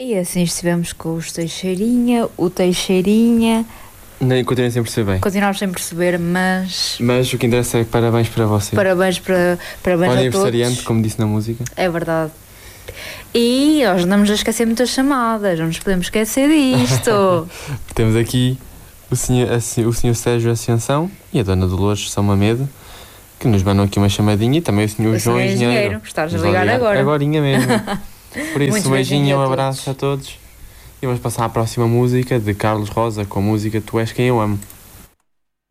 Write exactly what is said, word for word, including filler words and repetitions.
E assim estivemos com os Teixeirinha, o Teixeirinha. Nem continuem sem perceber bem. Continuamos sem perceber, mas. Mas o que interessa é parabéns para vocês. Parabéns, para, parabéns o a aniversariante, todos. como disse na música. É verdade. E nós andamos a esquecer muitas chamadas, não nos podemos esquecer disto. Temos aqui o senhor, a, o senhor Sérgio Ascensão e a dona Dolores São Mamedo, que nos mandam aqui uma chamadinha, e também o senhor O João senhor Engenheiro. Engenheiro, estás a ligar agora. Agorinha mesmo. Por isso, Muitos um beijinho, um beijinhos a abraço a todos. E vamos passar à próxima música de Carlos Rosa com a música Tu És Quem Eu Amo.